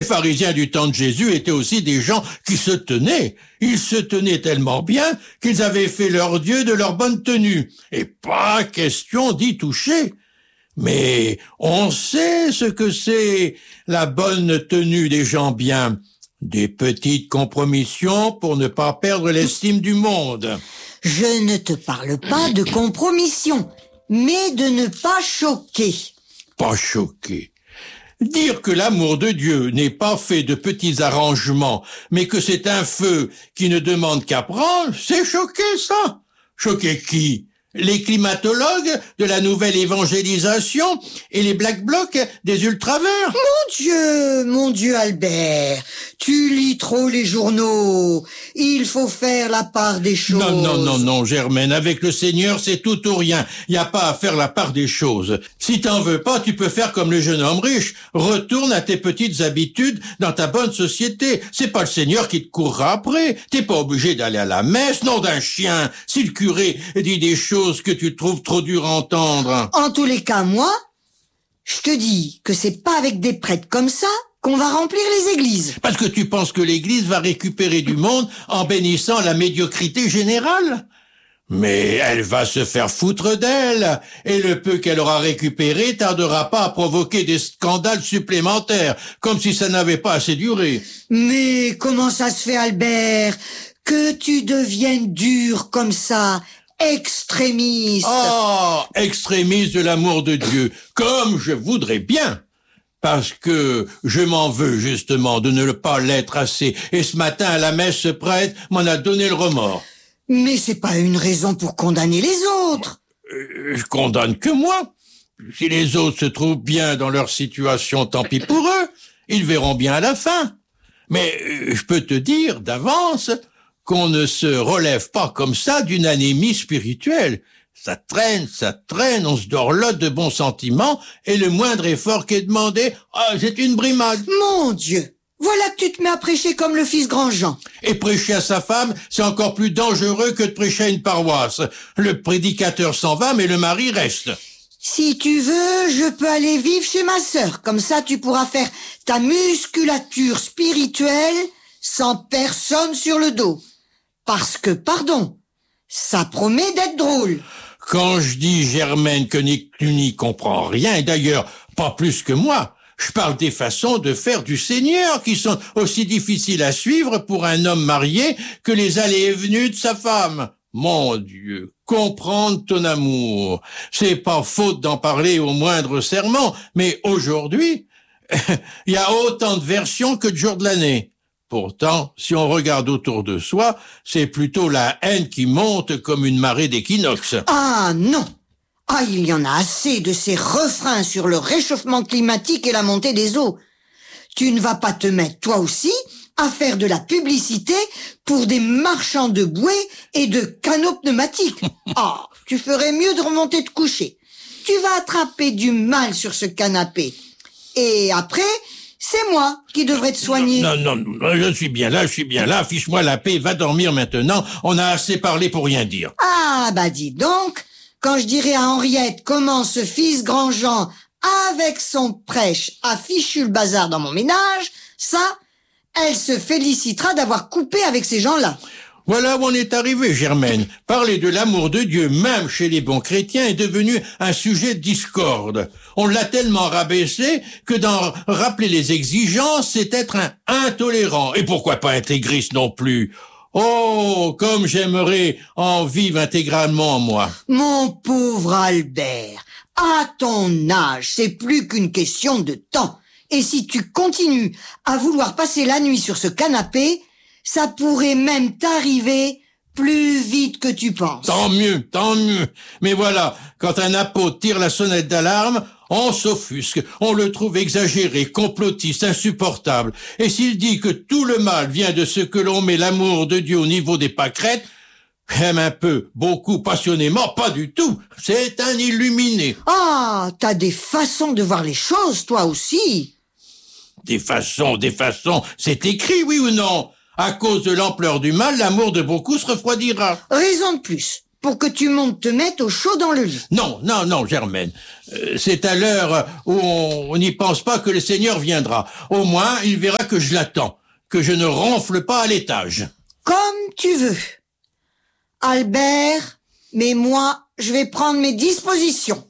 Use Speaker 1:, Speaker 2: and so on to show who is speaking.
Speaker 1: pharisiens du temps de Jésus étaient aussi des gens qui se tenaient. Ils se tenaient tellement bien qu'ils avaient fait leur Dieu de leur bonne tenue. Et pas question d'y toucher. Mais on sait ce que c'est la bonne tenue des gens bien. Des petites compromissions pour ne pas perdre l'estime du monde.
Speaker 2: Je ne te parle pas de compromission, mais de ne pas choquer.
Speaker 1: Pas choquer. Dire que l'amour de Dieu n'est pas fait de petits arrangements, mais que c'est un feu qui ne demande qu'à prendre, c'est choquer ça. Choquer qui? Les climatologues de la nouvelle évangélisation et les black blocs des ultraverts.
Speaker 2: Mon Dieu Albert, tu lis trop les journaux. Il faut faire la part des choses.
Speaker 1: Non, Germaine, avec le Seigneur, c'est tout ou rien. Il n'y a pas à faire la part des choses. Si t'en veux pas, tu peux faire comme le jeune homme riche. Retourne à tes petites habitudes dans ta bonne société. C'est pas le Seigneur qui te courra après. T'es pas obligé d'aller à la messe, nom d'un chien. Si le curé dit des choses que tu trouves trop dures à entendre.
Speaker 2: En tous les cas, moi, je te dis que c'est pas avec des prêtres comme ça qu'on va remplir les églises.
Speaker 1: Parce que tu penses que l'église va récupérer du monde en bénissant la médiocrité générale? Mais elle va se faire foutre d'elle, et le peu qu'elle aura récupéré tardera pas à provoquer des scandales supplémentaires, comme si ça n'avait pas assez duré.
Speaker 2: Mais comment ça se fait, Albert, que tu deviennes dur comme ça, extrémiste?
Speaker 1: Oh, extrémiste de l'amour de Dieu, comme je voudrais bien. Parce que je m'en veux justement de ne pas l'être assez, et ce matin à la messe prêtre m'en a donné le remords.
Speaker 2: Mais c'est pas une raison pour condamner les autres.
Speaker 1: Je condamne que moi. Si les autres se trouvent bien dans leur situation, tant pis pour eux. Ils verront bien à la fin. Mais je peux te dire d'avance qu'on ne se relève pas comme ça d'une anémie spirituelle. Ça traîne, on se dorlote de bons sentiments, et le moindre effort qui est demandé, c'est une brimade.
Speaker 2: Mon Dieu! Voilà que tu te mets à prêcher comme le fils Grand-Jean.
Speaker 1: Et prêcher à sa femme, c'est encore plus dangereux que de prêcher à une paroisse. Le prédicateur s'en va, mais le mari reste.
Speaker 2: Si tu veux, je peux aller vivre chez ma sœur. Comme ça, tu pourras faire ta musculature spirituelle sans personne sur le dos. Parce que, pardon, ça promet d'être drôle.
Speaker 1: Quand je dis, Germaine, que tu n'y comprends rien, et d'ailleurs, pas plus que moi, je parle des façons de faire du Seigneur qui sont aussi difficiles à suivre pour un homme marié que les allées et venues de sa femme. Mon Dieu, comprendre ton amour. C'est pas faute d'en parler au moindre serment, mais aujourd'hui, il y a autant de versions que de jours de l'année. Pourtant, si on regarde autour de soi, c'est plutôt la haine qui monte comme une marée d'équinoxe.
Speaker 2: Ah non! Ah, il y en a assez de ces refrains sur le réchauffement climatique et la montée des eaux. Tu ne vas pas te mettre, toi aussi, à faire de la publicité pour des marchands de bouées et de canaux pneumatiques. Ah, tu ferais mieux de remonter te coucher. Tu vas attraper du mal sur ce canapé. Et après, c'est moi qui devrais te soigner.
Speaker 1: Non, je suis bien là, fiche-moi la paix, va dormir maintenant, on a assez parlé pour rien dire.
Speaker 2: Ah, bah dis donc, quand je dirai à Henriette comment ce fils Grand-Jean, avec son prêche, a fichu le bazar dans mon ménage, ça, elle se félicitera d'avoir coupé avec ces gens-là.
Speaker 1: Voilà où on est arrivé, Germaine. Parler de l'amour de Dieu, même chez les bons chrétiens, est devenu un sujet de discorde. On l'a tellement rabaissé que d'en rappeler les exigences, c'est être un intolérant. Et pourquoi pas intégriste non plus? Oh, comme j'aimerais en vivre intégralement, moi.
Speaker 2: Mon pauvre Albert, à ton âge, c'est plus qu'une question de temps. Et si tu continues à vouloir passer la nuit sur ce canapé, ça pourrait même t'arriver plus vite que tu penses.
Speaker 1: Tant mieux. Mais voilà, quand un apôtre tire la sonnette d'alarme, on s'offusque, on le trouve exagéré, complotiste, insupportable. Et s'il dit que tout le mal vient de ce que l'on met l'amour de Dieu au niveau des pâquerettes, aime un peu, beaucoup, passionnément, pas du tout. C'est un illuminé.
Speaker 2: Ah, t'as des façons de voir les choses, toi aussi.
Speaker 1: Des façons, c'est écrit, oui ou non? À cause de l'ampleur du mal, l'amour de beaucoup se refroidira.
Speaker 2: Raison de plus. pour que tu montes te mettre au chaud dans le lit.
Speaker 1: Non, non, non, Germaine. C'est à l'heure où on n'y pense pas que le Seigneur viendra. Au moins, il verra que je l'attends, que je ne ronfle pas à l'étage.
Speaker 2: Comme tu veux. Albert, mais moi, je vais prendre mes dispositions.